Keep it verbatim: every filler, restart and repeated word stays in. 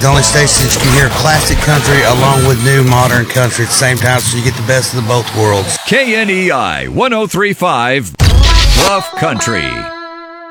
the only station that you can hear classic country along with new modern country at the same time, so you get the best of the both worlds. K N E I one oh three point five Bluff Country.